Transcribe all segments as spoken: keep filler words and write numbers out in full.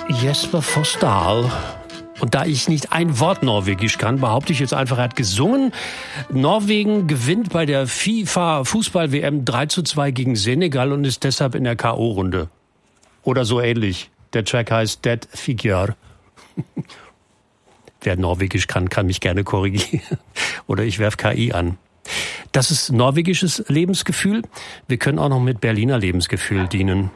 Jesper Forsdahl. Und da ich nicht ein Wort Norwegisch kann, behaupte ich jetzt einfach, er hat gesungen. Norwegen gewinnt bei der FIFA-Fußball-W M drei zu zwei gegen Senegal und ist deshalb in der K O-Runde. Oder so ähnlich. Der Track heißt Dead Figure. Wer Norwegisch kann, kann mich gerne korrigieren. Oder ich werf K I an. Das ist norwegisches Lebensgefühl. Wir können auch noch mit Berliner Lebensgefühl dienen.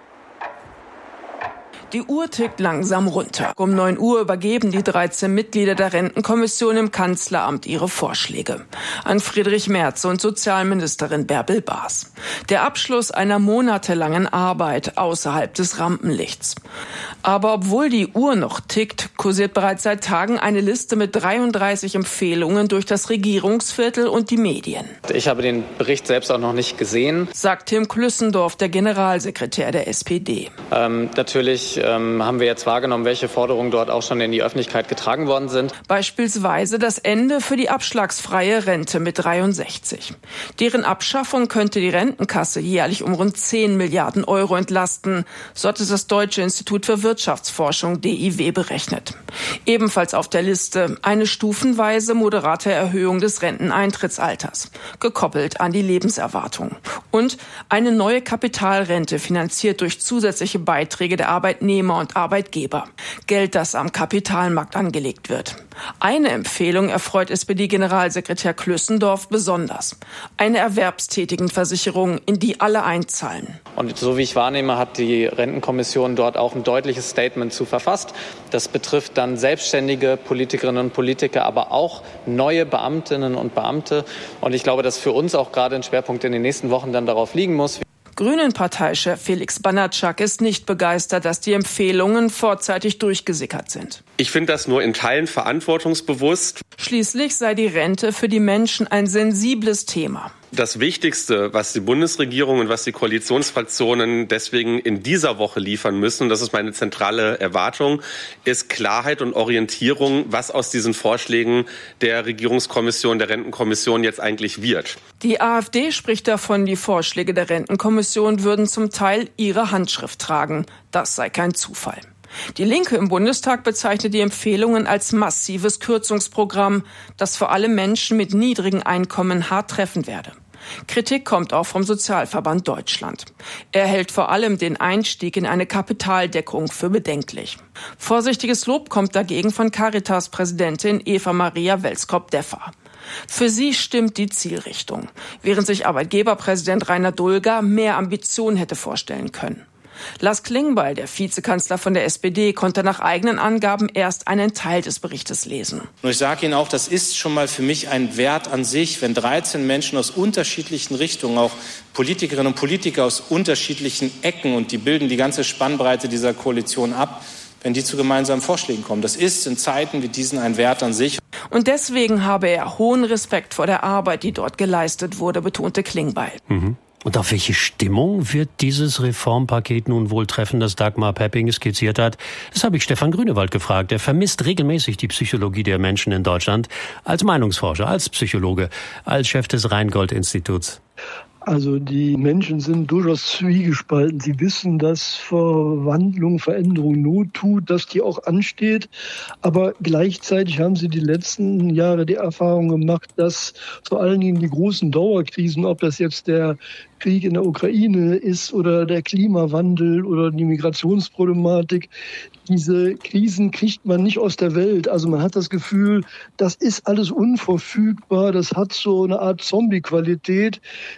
Die Uhr tickt langsam runter. Um neun Uhr übergeben die dreizehn Mitglieder der Rentenkommission im Kanzleramt ihre Vorschläge an Friedrich Merz und Sozialministerin Bärbel Baas. Der Abschluss einer monatelangen Arbeit außerhalb des Rampenlichts. Aber obwohl die Uhr noch tickt, kursiert bereits seit Tagen eine Liste mit dreiunddreißig Empfehlungen durch das Regierungsviertel und die Medien. Ich habe den Bericht selbst auch noch nicht gesehen, sagt Tim Klüssendorf, der Generalsekretär der S P D. Ähm, natürlich ähm, haben wir jetzt wahrgenommen, welche Forderungen dort auch schon in die Öffentlichkeit getragen worden sind. Beispielsweise das Ende für die abschlagsfreie Rente mit dreiundsechzig. Deren Abschaffung könnte die Rentenkasse jährlich um rund zehn Milliarden Euro entlasten, so hat es das Deutsche Institut für Wirtschaftsforschung D I W berechnet. Ebenfalls auf der Liste eine stufenweise moderate Erhöhung des Renteneintrittsalters, gekoppelt an die Lebenserwartung. Und eine neue Kapitalrente, finanziert durch zusätzliche Beiträge der Arbeitnehmer und Arbeitgeber. Geld, das am Kapitalmarkt angelegt wird. Eine Empfehlung erfreut S P D-Generalsekretär Klüssendorf besonders. Eine Erwerbstätigenversicherung, in die alle einzahlen. Und so wie ich wahrnehme, hat die Rentenkommission dort auch ein deutliches Statement zu verfasst. Das betrifft dann selbstständige Politikerinnen und Politiker, aber auch neue Beamtinnen und Beamte. Und ich glaube, dass für uns auch gerade ein Schwerpunkt in den nächsten Wochen dann darauf liegen muss. Grünen-Parteichef Felix Banatschak ist nicht begeistert, dass die Empfehlungen vorzeitig durchgesickert sind. Ich finde das nur in Teilen verantwortungsbewusst. Schließlich sei die Rente für die Menschen ein sensibles Thema. Das Wichtigste, was die Bundesregierung und was die Koalitionsfraktionen deswegen in dieser Woche liefern müssen, und das ist meine zentrale Erwartung, ist Klarheit und Orientierung, was aus diesen Vorschlägen der Regierungskommission, der Rentenkommission jetzt eigentlich wird. Die AfD spricht davon, die Vorschläge der Rentenkommission würden zum Teil ihre Handschrift tragen. Das sei kein Zufall. Die Linke im Bundestag bezeichnet die Empfehlungen als massives Kürzungsprogramm, das vor allem Menschen mit niedrigen Einkommen hart treffen werde. Kritik kommt auch vom Sozialverband Deutschland. Er hält vor allem den Einstieg in eine Kapitaldeckung für bedenklich. Vorsichtiges Lob kommt dagegen von Caritas-Präsidentin Eva-Maria Welskop-Deffer. Für sie stimmt die Zielrichtung, während sich Arbeitgeberpräsident Rainer Dulger mehr Ambition hätte vorstellen können. Lars Klingbeil, der Vizekanzler von der S P D, konnte nach eigenen Angaben erst einen Teil des Berichtes lesen. Und ich sage Ihnen auch, das ist schon mal für mich ein Wert an sich, wenn dreizehn Menschen aus unterschiedlichen Richtungen, auch Politikerinnen und Politiker aus unterschiedlichen Ecken, und die bilden die ganze Spannbreite dieser Koalition ab, wenn die zu gemeinsamen Vorschlägen kommen. Das ist in Zeiten wie diesen ein Wert an sich. Und deswegen habe er hohen Respekt vor der Arbeit, die dort geleistet wurde, betonte Klingbeil. Mhm. Und auf welche Stimmung wird dieses Reformpaket nun wohl treffen, das Dagmar Pepping skizziert hat? Das habe ich Stefan Grünewald gefragt. Er vermisst regelmäßig die Psychologie der Menschen in Deutschland als Meinungsforscher, als Psychologe, als Chef des Rheingold-Instituts. Also die Menschen sind durchaus zwiegespalten. Sie wissen, dass Verwandlung, Veränderung Not tut, dass die auch ansteht. Aber gleichzeitig haben sie die letzten Jahre die Erfahrung gemacht, dass vor allen Dingen die großen Dauerkrisen, ob das jetzt der Krieg in der Ukraine ist oder der Klimawandel oder die Migrationsproblematik, diese Krisen kriegt man nicht aus der Welt. Also man hat das Gefühl, das ist alles unverfügbar, das hat so eine Art Zombie-Qualität.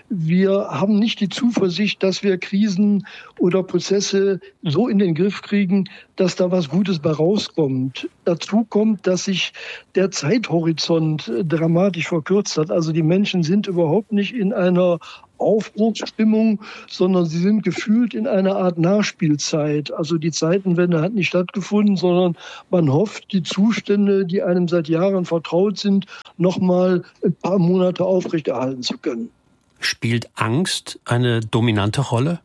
Wir haben nicht die Zuversicht, dass wir Krisen oder Prozesse so in den Griff kriegen, dass da was Gutes bei rauskommt. Dazu kommt, dass sich der Zeithorizont dramatisch verkürzt hat. Also die Menschen sind überhaupt nicht in einer Aufbruchsstimmung, sondern sie sind gefühlt in einer Art Nachspielzeit. Also die Zeitenwende hat nicht stattgefunden, sondern man hofft, die Zustände, die einem seit Jahren vertraut sind, noch mal ein paar Monate aufrechterhalten zu können. Spielt Angst eine dominante Rolle?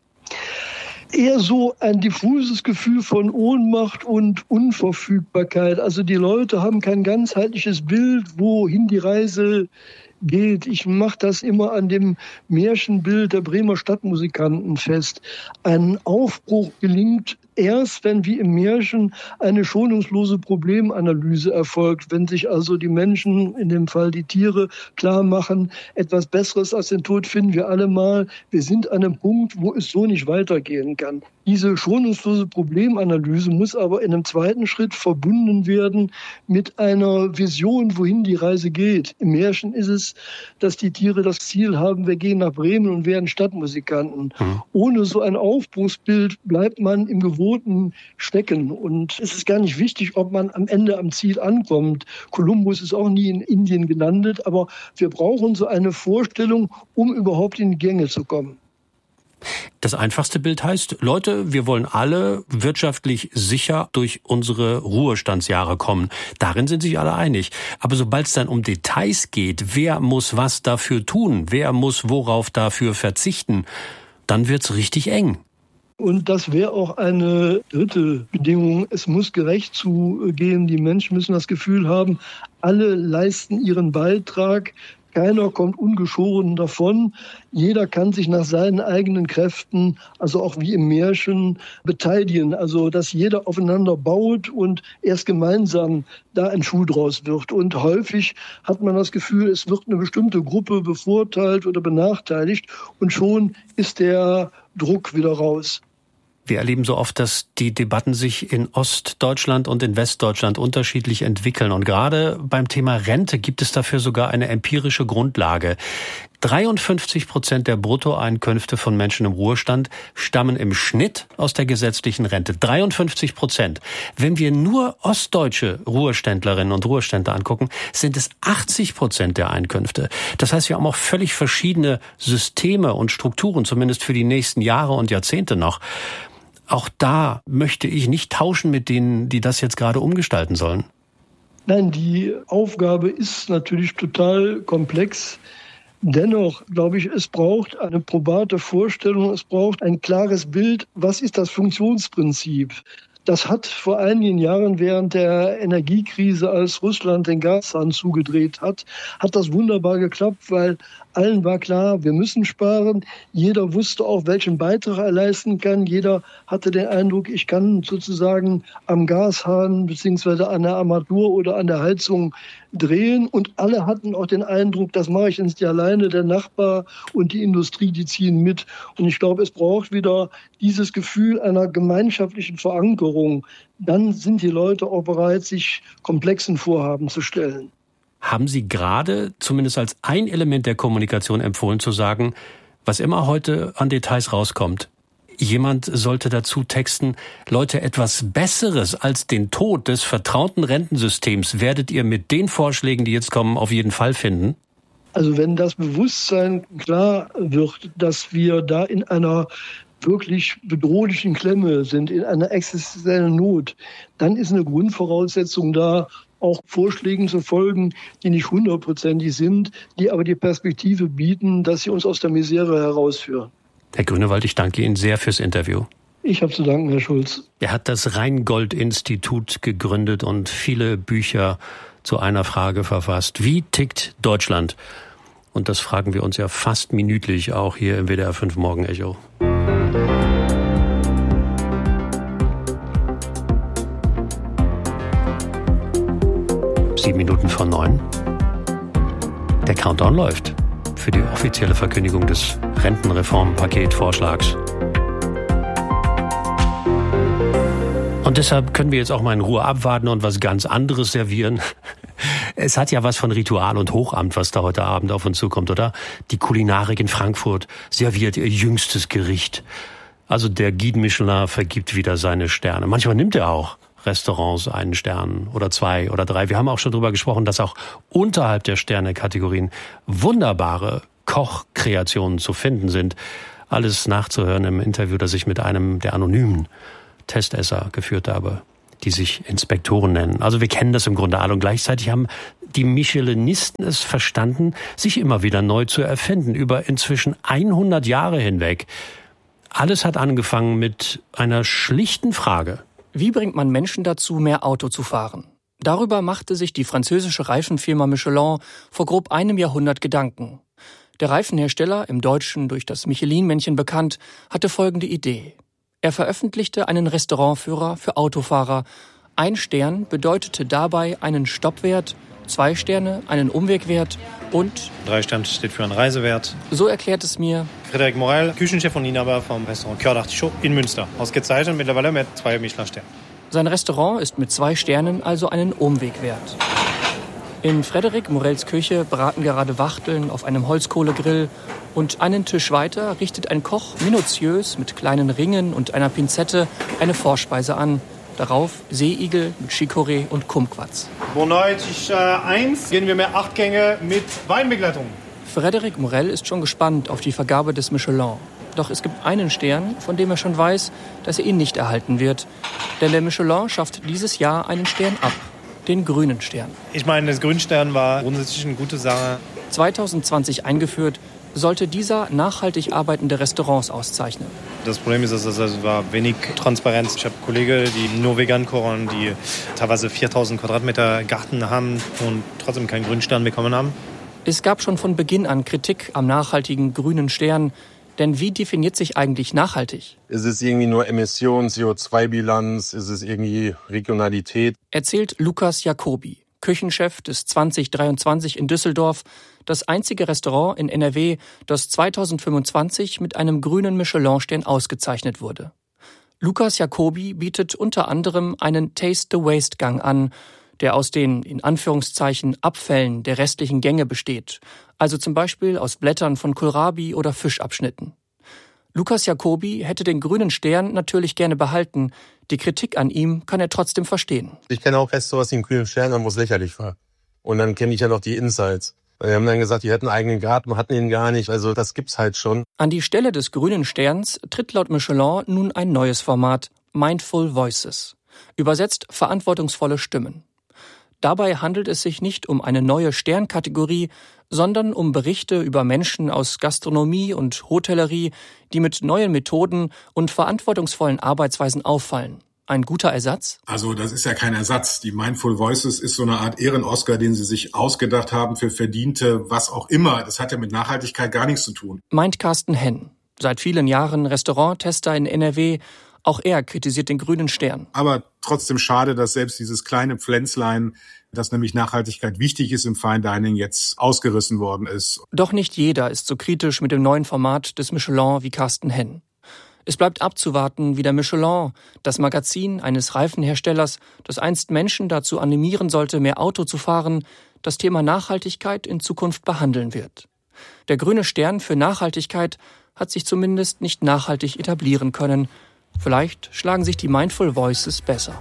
Eher so ein diffuses Gefühl von Ohnmacht und Unverfügbarkeit. Also die Leute haben kein ganzheitliches Bild, wohin die Reise geht. Ich mache das immer an dem Märchenbild der Bremer Stadtmusikanten fest. Ein Aufbruch gelingt erst, wenn wie im Märchen eine schonungslose Problemanalyse erfolgt, wenn sich also die Menschen, in dem Fall die Tiere, klar machen, etwas Besseres als den Tod finden wir alle mal. Wir sind an einem Punkt, wo es so nicht weitergehen kann. Diese schonungslose Problemanalyse muss aber in einem zweiten Schritt verbunden werden mit einer Vision, wohin die Reise geht. Im Märchen ist es, dass die Tiere das Ziel haben, wir gehen nach Bremen und werden Stadtmusikanten. Mhm. Ohne so ein Aufbruchsbild bleibt man im Gewohnten stecken. Und es ist gar nicht wichtig, ob man am Ende am Ziel ankommt. Kolumbus ist auch nie in Indien gelandet, aber wir brauchen so eine Vorstellung, um überhaupt in die Gänge zu kommen. Das einfachste Bild heißt, Leute, wir wollen alle wirtschaftlich sicher durch unsere Ruhestandsjahre kommen. Darin sind sich alle einig. Aber sobald es dann um Details geht, wer muss was dafür tun, wer muss worauf dafür verzichten, dann wird's richtig eng. Und das wäre auch eine dritte Bedingung. Es muss gerecht zugehen. Die Menschen müssen das Gefühl haben, alle leisten ihren Beitrag. Keiner kommt ungeschoren davon. Jeder kann sich nach seinen eigenen Kräften, also auch wie im Märchen, beteiligen. Also dass jeder aufeinander baut und erst gemeinsam da ein Schuh draus wird. Und häufig hat man das Gefühl, es wird eine bestimmte Gruppe bevorteilt oder benachteiligt. Und schon ist der Druck wieder raus. Wir erleben so oft, dass die Debatten sich in Ostdeutschland und in Westdeutschland unterschiedlich entwickeln. Und gerade beim Thema Rente gibt es dafür sogar eine empirische Grundlage. dreiundfünfzig Prozent der Bruttoeinkünfte von Menschen im Ruhestand stammen im Schnitt aus der gesetzlichen Rente. dreiundfünfzig Prozent. Wenn wir nur ostdeutsche Ruheständlerinnen und Ruheständler angucken, sind es achtzig Prozent der Einkünfte. Das heißt, wir haben auch völlig verschiedene Systeme und Strukturen, zumindest für die nächsten Jahre und Jahrzehnte noch. Auch da möchte ich nicht tauschen mit denen, die das jetzt gerade umgestalten sollen. Nein, die Aufgabe ist natürlich total komplex. Dennoch glaube ich, es braucht eine probate Vorstellung, es braucht ein klares Bild. Was ist das Funktionsprinzip? Das hat vor einigen Jahren während der Energiekrise, als Russland den Gashahn zugedreht hat, hat das wunderbar geklappt, weil allen war klar, wir müssen sparen. Jeder wusste auch, welchen Beitrag er leisten kann. Jeder hatte den Eindruck, ich kann sozusagen am Gashahn bzw. an der Armatur oder an der Heizung drehen. Und alle hatten auch den Eindruck, das mache ich nicht alleine, der Nachbar und die Industrie, die ziehen mit. Und ich glaube, es braucht wieder dieses Gefühl einer gemeinschaftlichen Verankerung. Dann sind die Leute auch bereit, sich komplexen Vorhaben zu stellen. Haben Sie gerade, zumindest als ein Element der Kommunikation empfohlen, zu sagen, was immer heute an Details rauskommt, jemand sollte dazu texten, Leute, etwas Besseres als den Tod des vertrauten Rentensystems werdet ihr mit den Vorschlägen, die jetzt kommen, auf jeden Fall finden? Also wenn das Bewusstsein klar wird, dass wir da in einer wirklich bedrohlichen Klemme sind, in einer existenziellen Not, dann ist eine Grundvoraussetzung da, auch Vorschlägen zu folgen, die nicht hundertprozentig sind, die aber die Perspektive bieten, dass sie uns aus der Misere herausführen. Herr Grünewald, ich danke Ihnen sehr fürs Interview. Ich habe zu danken, Herr Schulz. Er hat das Rheingold-Institut gegründet und viele Bücher zu einer Frage verfasst. Wie tickt Deutschland? Und das fragen wir uns ja fast minütlich auch hier im W D R fünf Morgenecho. Sieben Minuten vor neun. Der Countdown läuft für die offizielle Verkündigung des Rentenreformpaketvorschlags. Und deshalb können wir jetzt auch mal in Ruhe abwarten und was ganz anderes servieren. Es hat ja was von Ritual und Hochamt, was da heute Abend auf uns zukommt, oder? Die Kulinarik in Frankfurt serviert ihr jüngstes Gericht. Also der Guide Michelin vergibt wieder seine Sterne. Manchmal nimmt er auch Restaurants einen Stern oder zwei oder drei. Wir haben auch schon darüber gesprochen, dass auch unterhalb der Sterne-Kategorien wunderbare Kochkreationen zu finden sind. Alles nachzuhören im Interview, das ich mit einem der anonymen Testesser geführt habe, die sich Inspektoren nennen. Also wir kennen das im Grunde alle und gleichzeitig haben die Michelinisten es verstanden, sich immer wieder neu zu erfinden, über inzwischen hundert Jahre hinweg. Alles hat angefangen mit einer schlichten Frage. Wie bringt man Menschen dazu, mehr Auto zu fahren? Darüber machte sich die französische Reifenfirma Michelin vor grob einem Jahrhundert Gedanken. Der Reifenhersteller, im Deutschen durch das Michelin-Männchen bekannt, hatte folgende Idee. Er veröffentlichte einen Restaurantführer für Autofahrer. Ein Stern bedeutete dabei einen Stoppwert, zwei Sterne einen Umwegwert und drei Sterne steht für einen Reisewert. So erklärt es mir Frédéric Morel, Küchenchef und Inhaber vom Restaurant Cœur d'Artichaut in Münster. Ausgezeichnet mittlerweile mit zwei Michelin-Sternen. Sein Restaurant ist mit zwei Sternen also einen Umwegwert. In Frédéric Morels Küche braten gerade Wachteln auf einem Holzkohlegrill und einen Tisch weiter richtet ein Koch minutiös mit kleinen Ringen und einer Pinzette eine Vorspeise an. Darauf Seeigel mit Chicorée und Kumquats. Bonheur, Tisch eins, gehen wir mehr acht Gänge mit Weinbegleitung. Frédéric Morel ist schon gespannt auf die Vergabe des Michelin. Doch es gibt einen Stern, von dem er schon weiß, dass er ihn nicht erhalten wird. Denn der Michelin schafft dieses Jahr einen Stern ab. Den grünen Stern. Ich meine, das Grünstern war grundsätzlich eine gute Sache. zwanzig zwanzig eingeführt, sollte dieser nachhaltig arbeitende Restaurants auszeichnen. Das Problem ist, dass es war wenig Transparenz. Ich habe Kollegen, die nur vegan kochen, die teilweise viertausend Quadratmeter Garten haben und trotzdem keinen Grünstern bekommen haben. Es gab schon von Beginn an Kritik am nachhaltigen grünen Stern. Denn wie definiert sich eigentlich nachhaltig? Ist es irgendwie nur Emissionen, C O zwei Bilanz? Ist es irgendwie Regionalität? Erzählt Lukas Jacobi, Küchenchef des zwanzig dreiundzwanzig in Düsseldorf, das einzige Restaurant in N R W, das zweitausendfünfundzwanzig mit einem grünen Michelin-Stern ausgezeichnet wurde. Lukas Jacobi bietet unter anderem einen Taste-the-Waste-Gang an, der aus den, in Anführungszeichen, Abfällen der restlichen Gänge besteht, also zum Beispiel aus Blättern von Kohlrabi oder Fischabschnitten. Lukas Jacobi hätte den grünen Stern natürlich gerne behalten. Die Kritik an ihm kann er trotzdem verstehen. Ich kenne auch Restaurants, die einen grünen Stern haben, wo es lächerlich war. Und dann kenne ich ja noch die Insights. Wir haben dann gesagt, die hätten einen eigenen Garten, hatten ihn gar nicht. Also das gibt's halt schon. An die Stelle des grünen Sterns tritt laut Michelin nun ein neues Format, Mindful Voices. Übersetzt verantwortungsvolle Stimmen. Dabei handelt es sich nicht um eine neue Sternkategorie, sondern um Berichte über Menschen aus Gastronomie und Hotellerie, die mit neuen Methoden und verantwortungsvollen Arbeitsweisen auffallen. Ein guter Ersatz? Also das ist ja kein Ersatz. Die Mindful Voices ist so eine Art Ehren-Oscar, den sie sich ausgedacht haben für Verdiente, was auch immer. Das hat ja mit Nachhaltigkeit gar nichts zu tun. Meint Carsten Henn, seit vielen Jahren Restauranttester in N R W. Auch er kritisiert den grünen Stern. Aber trotzdem schade, dass selbst dieses kleine Pflänzlein, dass nämlich Nachhaltigkeit wichtig ist im Fine Dining, jetzt ausgerissen worden ist. Doch nicht jeder ist so kritisch mit dem neuen Format des Michelin wie Carsten Henn. Es bleibt abzuwarten, wie der Michelin, das Magazin eines Reifenherstellers, das einst Menschen dazu animieren sollte, mehr Auto zu fahren, das Thema Nachhaltigkeit in Zukunft behandeln wird. Der grüne Stern für Nachhaltigkeit hat sich zumindest nicht nachhaltig etablieren können. Vielleicht schlagen sich die Mindful Voices besser.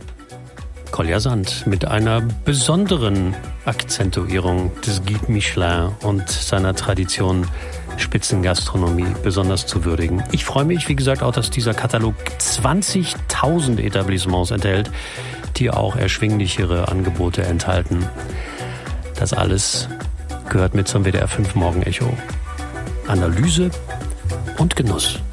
Kolja Sand mit einer besonderen Akzentuierung des Guide Michelin und seiner Tradition Spitzengastronomie besonders zu würdigen. Ich freue mich, wie gesagt, auch, dass dieser Katalog zwanzigtausend Etablissements enthält, die auch erschwinglichere Angebote enthalten. Das alles gehört mit zum W D R fünf Morgen Echo. Analyse und Genuss.